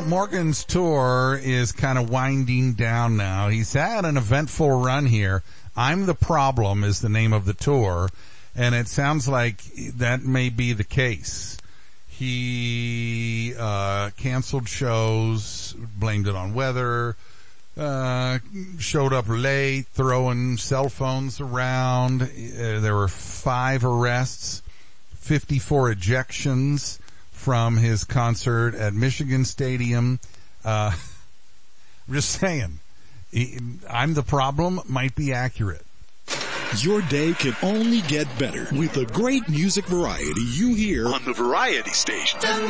Morgan's tour is kind of winding down now. He's had an eventful run here. I'm the Problem is the name of the tour, and it sounds like that may be the case. He canceled shows, blamed it on weather, showed up late, throwing cell phones around. There were 5 arrests, 54 ejections from his concert at Michigan Stadium. I'm just saying, I'm the Problem might be accurate. Your day can only get better with the great music variety you hear on the Variety Station.